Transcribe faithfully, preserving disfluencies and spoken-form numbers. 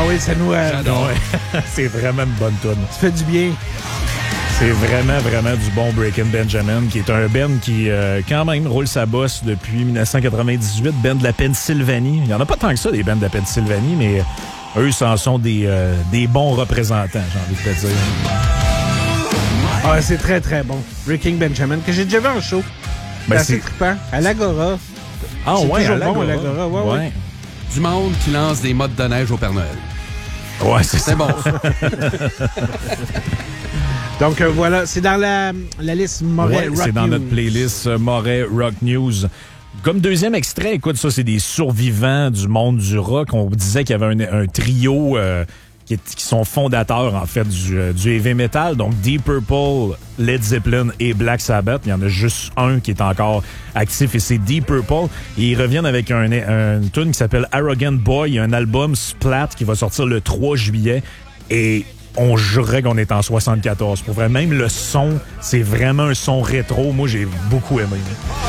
oui, c'est Noël. J'adore. Ouais. C'est vraiment une bonne toune. Ça fait du bien. C'est vraiment, vraiment du bon Breaking Benjamin, qui est un band qui, euh, quand même, roule sa bosse depuis dix-neuf cent quatre-vingt-dix-huit, band de la Pennsylvanie. Il n'y en a pas tant que ça, des bands de la Pennsylvanie, mais eux, ce sont des, euh, des bons représentants, j'ai envie de te dire. Ah, c'est très, très bon. Breaking Benjamin, que j'ai déjà vu en show. Ben, c'est assez c'est- trippant. À l'Agora. Ah C'est ouais, toujours à bon, à l'Agora. l'Agora. Ouais, ouais. Ouais. Du monde qui lance des mottes de neige au Père Noël. Ouais, c'est C'est ça. bon, ça. Donc, euh, voilà, c'est dans la, la liste Moret Ouais, Rock c'est dans News. notre playlist euh, Moret Rock News. Comme deuxième extrait, écoute, ça, c'est des survivants du monde du rock. On disait qu'il y avait un, un trio euh, qui, est- qui sont fondateurs, en fait, du, euh, du heavy metal. Donc, Deep Purple, Led Zeppelin et Black Sabbath. Il y en a juste un qui est encore actif et c'est Deep Purple. Et ils reviennent avec un, un, une tune qui s'appelle Arrogant Boy. Il y a un album Splat qui va sortir le trois juillet. Et on jurerait qu'on est en soixante-quatorze. Pour vrai, même le son, c'est vraiment un son rétro. Moi, j'ai beaucoup aimé.